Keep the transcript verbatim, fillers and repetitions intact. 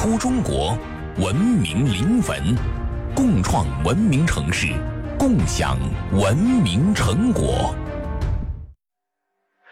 出中国，文明临文，共创文明城市，共享文明成果。